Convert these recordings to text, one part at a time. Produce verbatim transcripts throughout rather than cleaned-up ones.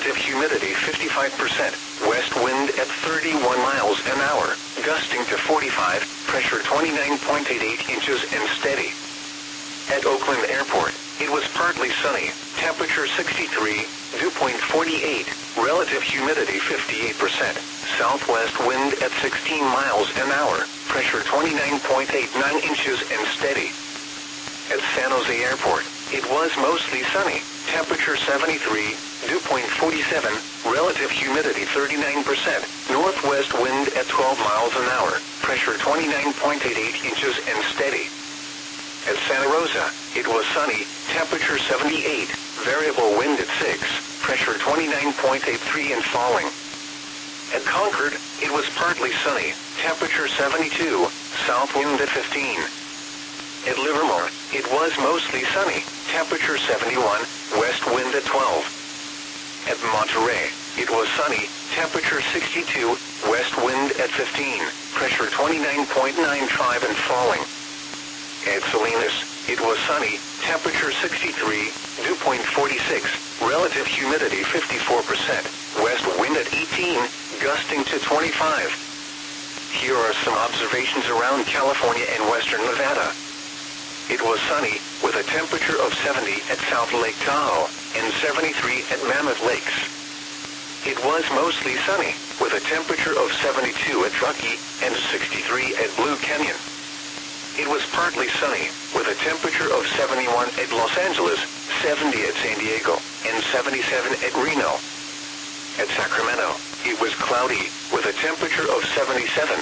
relative humidity fifty-five percent, west wind at thirty-one miles an hour, gusting to forty-five, pressure twenty-nine point eight eight inches and steady. At Oakland Airport, it was partly sunny, temperature sixty-three, dew point forty-eight, relative humidity fifty-eight percent, southwest wind at sixteen miles an hour, pressure twenty-nine point eight nine inches and steady. At San Jose Airport, it was mostly sunny, temperature seventy-three, dew point forty-seven, relative humidity thirty-nine percent, northwest wind at twelve miles an hour, pressure twenty-nine point eight eight inches and steady. At Santa Rosa, it was sunny, temperature seventy-eight, variable wind at six, pressure twenty-nine point eight three and falling. At Concord, it was partly sunny, temperature seventy-two, south wind at fifteen. At Livermore, it was mostly sunny, temperature seventy-one, west wind at twelve. At Monterey, it was sunny, temperature sixty-two, west wind at fifteen, pressure twenty-nine point nine five and falling. At Salinas, it was sunny, temperature sixty-three, dew point forty-six, relative humidity fifty-four percent, west wind at eighteen, gusting to twenty-five. Here are some observations around California and western Nevada. It was sunny, with a temperature of seventy at South Lake Tahoe, and seventy-three at Mammoth Lakes. It was mostly sunny, with a temperature of seventy-two at Truckee, and sixty-three at Blue Canyon. It was partly sunny, with a temperature of seventy-one at Los Angeles, seventy at San Diego, and seventy-seven at Reno. At Sacramento, it was cloudy, with a temperature of seventy-seven.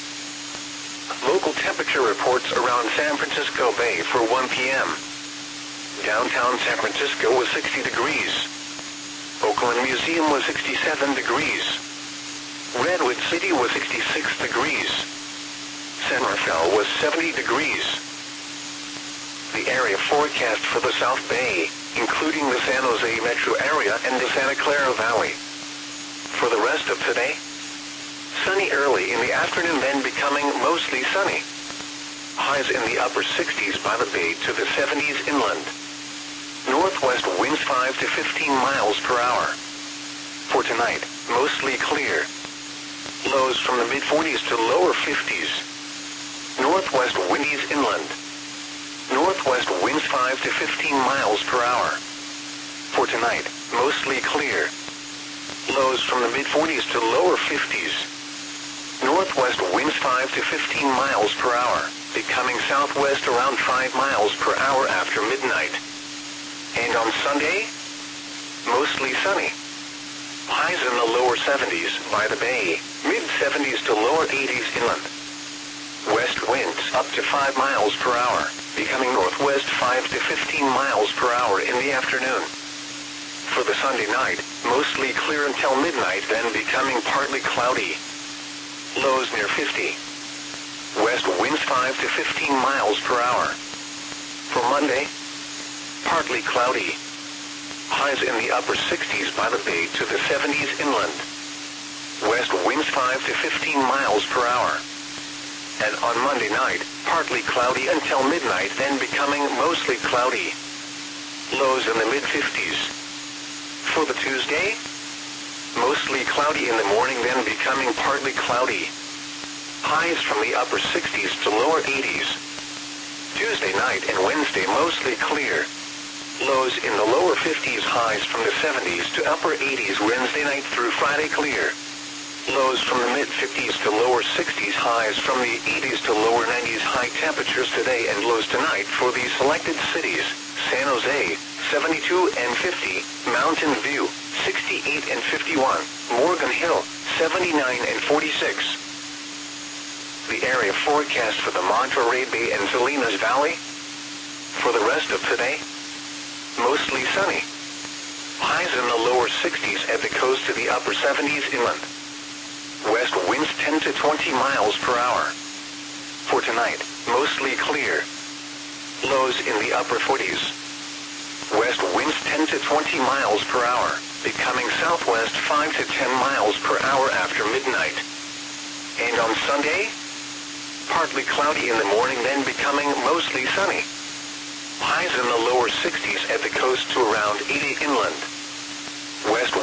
Local temperature reports around San Francisco Bay for one p m Downtown San Francisco was sixty degrees. Oakland Museum was sixty-seven degrees. Redwood City was sixty-six degrees. San Rafael was seventy degrees. The area forecast for the South Bay, including the San Jose metro area and the Santa Clara Valley. For the rest of today, sunny early in the afternoon, then becoming mostly sunny. Highs in the upper sixties by the bay to the seventies inland. Northwest winds five to fifteen miles per hour. For tonight, mostly clear. Lows from the mid forties to lower fifties. Northwest windies inland. Northwest winds five to fifteen miles per hour. For tonight, mostly clear. Lows from the mid forties to lower fifties. Northwest winds five to fifteen miles per hour, becoming southwest around five miles per hour after midnight. And on Sunday, mostly sunny. Highs in the lower seventies by the bay, mid seventies to lower eighties inland. West winds up to five miles per hour, becoming northwest five to fifteen miles per hour in the afternoon. For the Sunday night, mostly clear until midnight, then becoming partly cloudy. Lows near fifty. West winds five to fifteen miles per hour. For Monday, partly cloudy. Highs in the upper sixties by the bay to the seventies inland. West winds five to fifteen miles per hour. And on Monday night, partly cloudy until midnight, then becoming mostly cloudy. Lows in the mid fifties. For the Tuesday, mostly cloudy in the morning, then becoming partly cloudy. Highs from the upper sixties to lower eighties. Tuesday night and Wednesday mostly clear. Lows in the lower fifties, highs from the seventies to upper eighties Wednesday night through Friday clear. Lows from the mid fifties to lower sixties, highs from the eighties to lower nineties. High temperatures today and lows tonight for these selected cities: San Jose, seventy-two and fifty, Mountain View, sixty-eight and fifty-one, Morgan Hill, seventy-nine and forty-six. The area forecast for the Monterey Bay and Salinas Valley. For the rest of today, mostly sunny. Highs in the lower sixties at the coast to the upper seventies inland. West winds ten to twenty miles per hour. For tonight, mostly clear. Lows in the upper forties. West winds ten to twenty miles per hour, becoming southwest five to ten miles per hour after midnight. And on Sunday, partly cloudy in the morning, then becoming mostly sunny. Highs in the lower sixties at the coast to around eighty inland. West